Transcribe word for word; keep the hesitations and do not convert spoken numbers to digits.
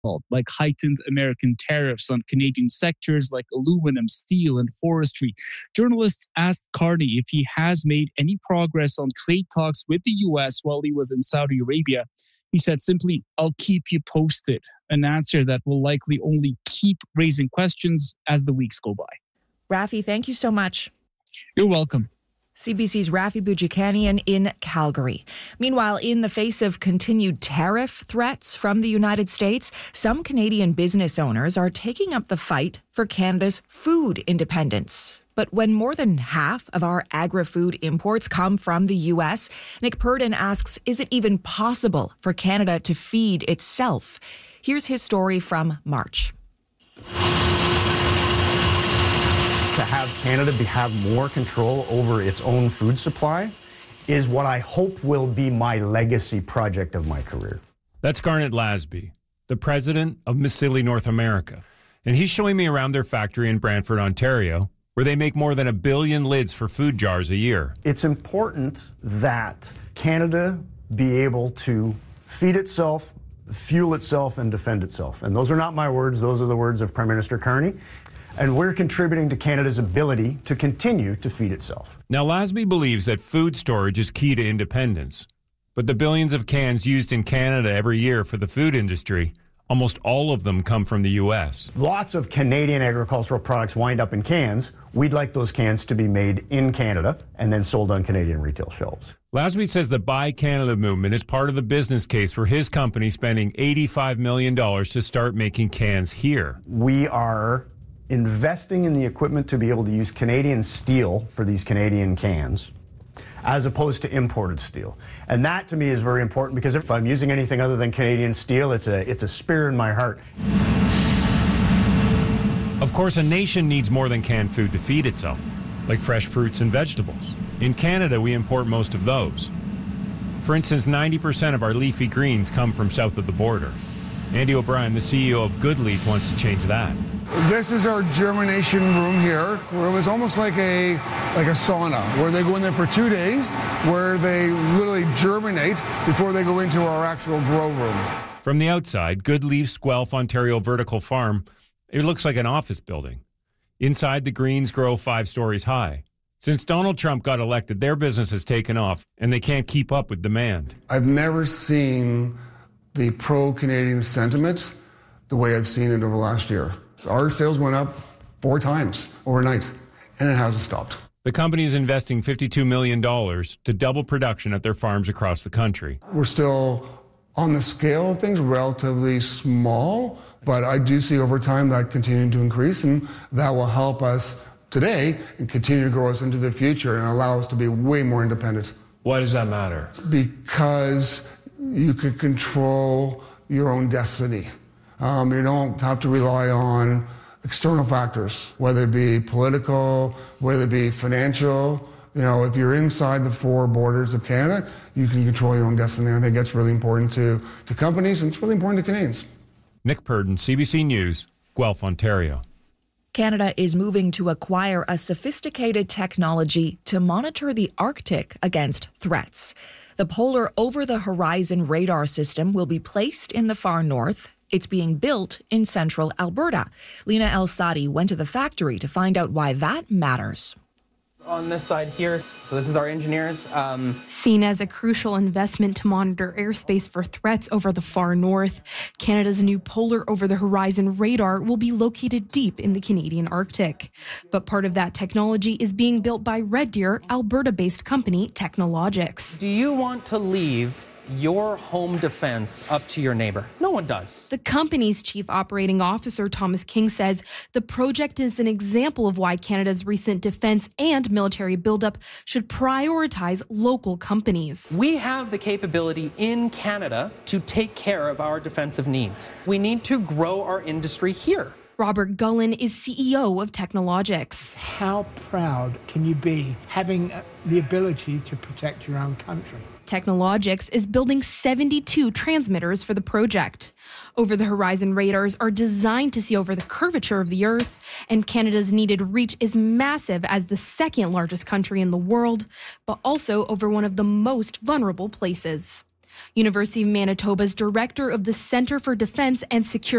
like heightened American tariffs on Canadian sectors like aluminum, steel, and forestry. Journalists asked Carney if he has made any progress on trade talks with the U S while he was in Saudi Arabia. He said simply, "I'll keep you posted," an answer that will likely only keep raising questions as the weeks go by. Rafi, thank you so much. You're welcome. C B C's Rafi Boudjikanian in Calgary. Meanwhile, in the face of continued tariff threats from the United States, some Canadian business owners are taking up the fight for Canada's food independence. But when more than half of our agri-food imports come from the U S, Nick Purdon asks, is it even possible for Canada to feed itself? Here's his story from March. To have Canada be, have more control over its own food supply is what I hope will be my legacy project of my career. That's Garnet Lasby, the president of Misili North America. And he's showing me around their factory in Brantford, Ontario, where they make more than a billion lids for food jars a year. It's important that Canada be able to feed itself, fuel itself, and defend itself. And those are not my words. Those are the words of Prime Minister Carney. And we're contributing to Canada's ability to continue to feed itself. Now, Lasby believes that food storage is key to independence. But the billions of cans used in Canada every year for the food industry, almost all of them come from the U S. Lots of Canadian agricultural products wind up in cans. We'd like those cans to be made in Canada and then sold on Canadian retail shelves. Lasby says the Buy Canada movement is part of the business case for his company spending eighty-five million dollars to start making cans here. We are investing in the equipment to be able to use Canadian steel for these Canadian cans, as opposed to imported steel. And that to me is very important, because if I'm using anything other than Canadian steel, it's a, it's a spear in my heart. Of course, a nation needs more than canned food to feed itself, like fresh fruits and vegetables. In Canada, we import most of those. For instance, ninety percent of our leafy greens come from south of the border. Andy O'Brien, the C E O of Goodleaf, wants to change that. This is our germination room here, where it was almost like a like a sauna, where they go in there for two days, where they literally germinate before they go into our actual grow room. From the outside, Goodleaf's Guelph, Ontario vertical farm, it looks like an office building. Inside, the greens grow five stories high. Since Donald Trump got elected, their business has taken off, and they can't keep up with demand. I've never seen the pro-Canadian sentiment the way I've seen it over the last year. Our sales went up four times overnight, and it hasn't stopped. The company is investing fifty-two million dollars to double production at their farms across the country. We're still, on the scale of things, relatively small, but I do see over time that continuing to increase, and that will help us today and continue to grow us into the future and allow us to be way more independent. Why does that matter? Because you could control your own destiny. Um, you don't have to rely on external factors, whether it be political, whether it be financial. You know, if you're inside the four borders of Canada, you can control your own destiny. I think that's really important to, to companies, and it's really important to Canadians. Nick Purdon, C B C News, Guelph, Ontario. Canada is moving to acquire a sophisticated technology to monitor the Arctic against threats. The Polar Over-the-Horizon Radar System will be placed in the far north. It's being built in central Alberta. Lena El-Sadi went to the factory to find out why that matters. On this side here, so this is our engineers. Um... Seen as a crucial investment to monitor airspace for threats over the far north, Canada's new Polar Over-the-Horizon Radar will be located deep in the Canadian Arctic. But part of that technology is being built by Red Deer, Alberta-based company Technologics. Do you want to leave your home defense up to your neighbor? No one does. The company's chief operating officer, Thomas King, says the project is an example of why Canada's recent defense and military buildup should prioritize local companies. We have the capability in Canada to take care of our defensive needs. We need to grow our industry here. Robert Gullen is C E O of Technologics. How proud can you be having the ability to protect your own country? Technologics is building seventy-two transmitters for the project. Over-the-horizon radars are designed to see over the curvature of the Earth, and Canada's needed reach is massive as the second largest country in the world, but also over one of the most vulnerable places. University of Manitoba's director of the Centre for Defence and Security